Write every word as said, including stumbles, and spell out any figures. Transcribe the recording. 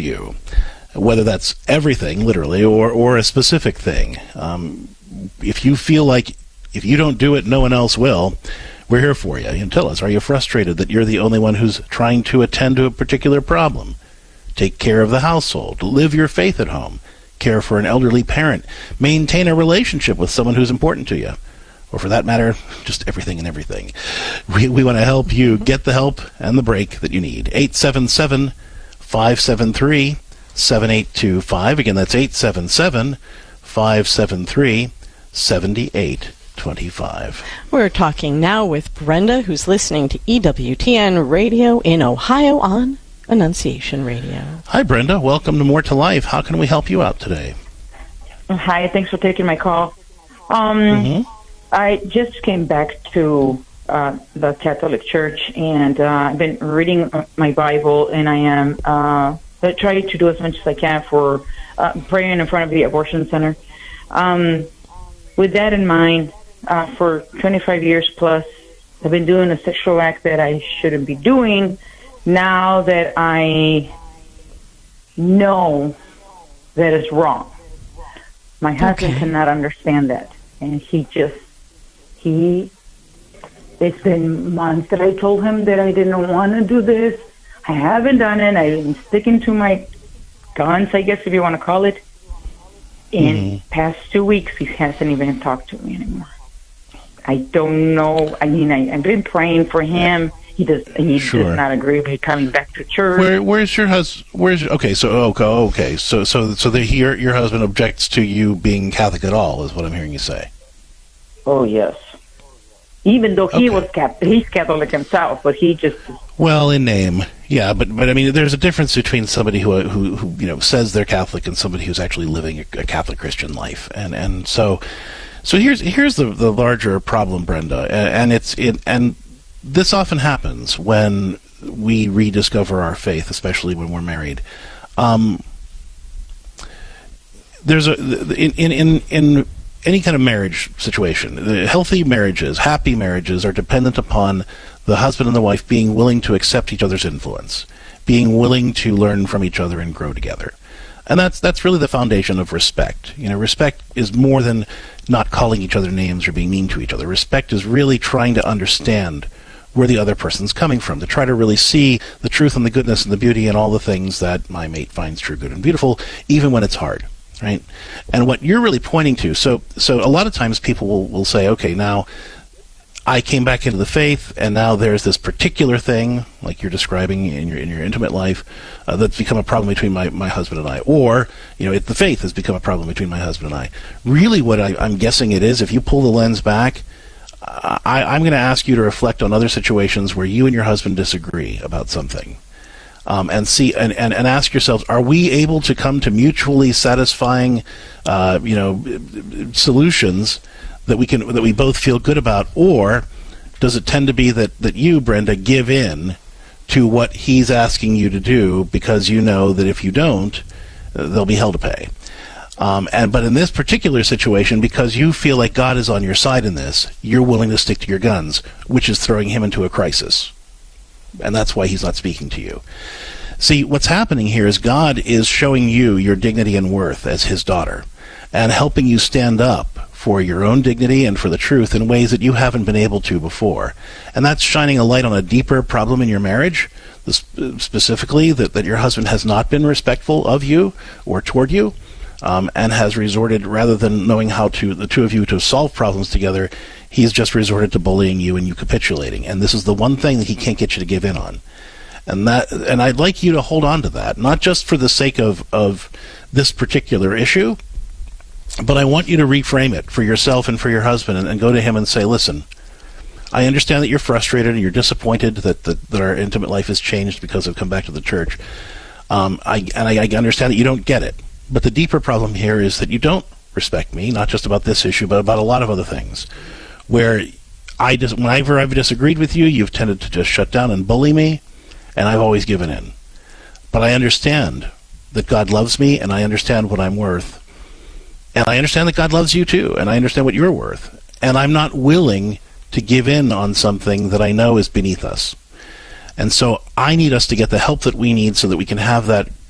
you, whether that's everything, literally, or, or a specific thing. Um, if you feel like if you don't do it, no one else will, we're here for you. You can tell us, are you frustrated that you're the only one who's trying to attend to a particular problem? Take care of the household. Live your faith at home. Care for an elderly parent. Maintain a relationship with someone who's important to you. Or for that matter, just everything and everything. We, we want to help you get the help and the break that you need. eight seven seven, five seven three, seven eight two five. Again, that's eight seven seven, five seven three, seven eight two five. We're talking now with Brenda, who's listening to E W T N Radio in Ohio on Annunciation Radio. Hi, Brenda. Welcome to More to Life. How can we help you out today? Hi, thanks for taking my call. Um, mm-hmm. I just came back to uh, the Catholic Church, and uh, I've been reading my Bible, and I am uh, I try to do as much as I can for uh, praying in front of the abortion center. Um, with that in mind, uh, for twenty-five years plus, I've been doing a sexual act that I shouldn't be doing. Now that I know that it's wrong, my husband Okay. cannot understand that, and he just he. It's been months that I told him that I didn't want to do this. I haven't done it. I've been sticking to my guns, I guess, if you want to call it. In Mm-hmm. past two weeks, he hasn't even talked to me anymore. I don't know. I mean, I, I've been praying for him. He does. He Sure. does not agree with me coming back to church. Where, where's your husband? Where's okay? So okay, okay. So so so the your your husband objects to you being Catholic at all, is what I'm hearing you say. Oh yes. Even though he Okay. was Catholic, he's Catholic himself, but he just Well, in name, yeah, but but I mean, there's a difference between somebody who who, who you know says they're Catholic and somebody who's actually living a, a Catholic Christian life, and and so so here's here's the the larger problem, Brenda, and, and it's it and this often happens when we rediscover our faith, especially when we're married. Um, there's a in in in, in any kind of marriage situation, the healthy marriages, happy marriages are dependent upon the husband and the wife being willing to accept each other's influence, being willing to learn from each other and grow together. And that's that's really the foundation of respect. You know, respect is more than not calling each other names or being mean to each other. Respect is really trying to understand where the other person's coming from, to try to really see the truth and the goodness and the beauty and all the things that my mate finds true, good, and beautiful, even when it's hard. Right, and what you're really pointing to, so so a lot of times people will, will say, okay, now I came back into the faith, and now there's this particular thing, like you're describing in your in your intimate life, uh, that's become a problem between my, my husband and I, or you know, it, the faith has become a problem between my husband and I. Really, what I, I'm guessing it is, if you pull the lens back, uh, I, I'm going to ask you to reflect on other situations where you and your husband disagree about something. Um, and see and, and, and ask yourselves, are we able to come to mutually satisfying, uh, you know, solutions that we can that we both feel good about, or does it tend to be that, that you, Brenda, give in to what he's asking you to do because you know that if you don't, uh, there'll be hell to pay? Um, and but in this particular situation, because you feel like God is on your side in this, you're willing to stick to your guns, which is throwing him into a crisis. And that's why he's not speaking to you. See, what's happening here is God is showing you your dignity and worth as his daughter and helping you stand up for your own dignity and for the truth in ways that you haven't been able to before. And that's shining a light on a deeper problem in your marriage, specifically that, that your husband has not been respectful of you or toward you, um, and has resorted, rather than knowing how to, the two of you to solve problems together, he's just resorted to bullying you and you capitulating. And this is the one thing that he can't get you to give in on. And that, and I'd like you to hold on to that, not just for the sake of, of this particular issue, but I want you to reframe it for yourself and for your husband, and, and go to him and say, listen, I understand that you're frustrated and you're disappointed that, that, that our intimate life has changed because I've come back to the church. Um, I, and I, I understand that you don't get it. But the deeper problem here is that you don't respect me, not just about this issue, but about a lot of other things. Where I dis- whenever I've disagreed with you, you've tended to just shut down and bully me, and I've always given in. But I understand that God loves me, and I understand what I'm worth. And I understand that God loves you too, and I understand what you're worth. And I'm not willing to give in on something that I know is beneath us. And so I need us to get the help that we need so that we can have that